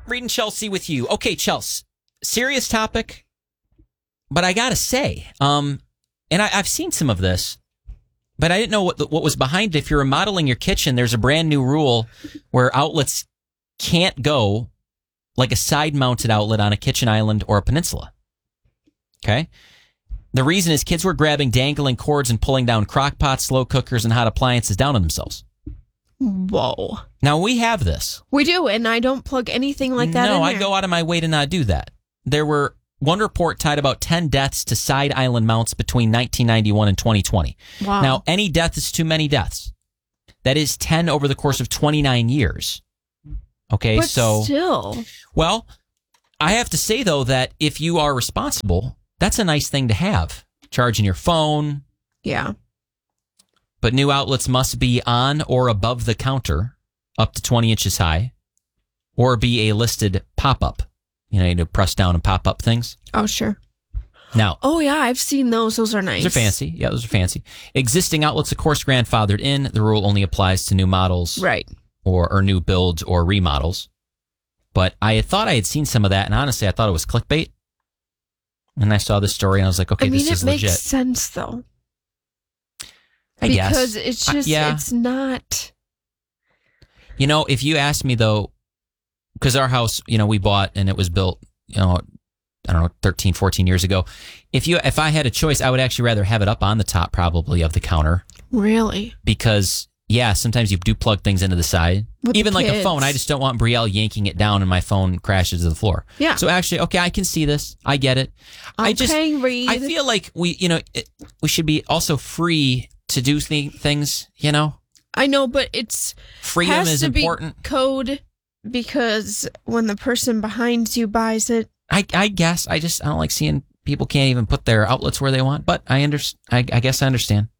reading Chelsea with you. Okay, Chelsea, serious topic, but I gotta say, and I've seen some of this, but I didn't know what was behind it. If you're remodeling your kitchen, there's a brand new rule where outlets can't go like a side-mounted outlet on a kitchen island or a peninsula. Okay? The reason is kids were grabbing dangling cords and pulling down crock pots, slow cookers, and hot appliances down on themselves. Whoa. Now, we have this. We do, and I don't plug anything like that in No, there. I go out of my way to not do that. There were, one report tied about 10 deaths to side island mounts between 1991 and 2020. Wow. Now, any death is too many deaths. That is 10 over the course of 29 years. Okay, but so... still. Well, I have to say, though, that if you are responsible, that's a nice thing to have. Charging your phone. Yeah. But new outlets must be on or above the counter, up to 20 inches high, or be a listed pop-up. You know, you need to press down and pop up things. Oh, sure. Now. Oh, yeah, I've seen those. Those are nice. Those are fancy. Yeah, those are fancy. Existing outlets, of course, grandfathered in. The rule only applies to new models. Right. Or new builds or remodels. But I thought I had seen some of that, and honestly, I thought it was clickbait. And I saw this story, and I was like, okay, this is legit. It makes sense, though. I guess. Because it's just, it's not. You know, if you ask me, though, because our house, you know, we bought and it was built, you know, I don't know, 13, 14 years ago. If I had a choice, I would actually rather have it up on the top, probably, of the counter. Really? Because, yeah, sometimes you do plug things into the side. With Even like kids. a phone. I just don't want Brielle yanking it down and my phone crashes to the floor. Yeah. So actually, okay, I can see this. I get it. Okay, Reed. I feel like we should be also free to do things, you know? I know, but it's freedom has is to important. Be code, because when the person behind you buys it, I guess I don't like seeing people can't even put their outlets where they want, but I guess I understand.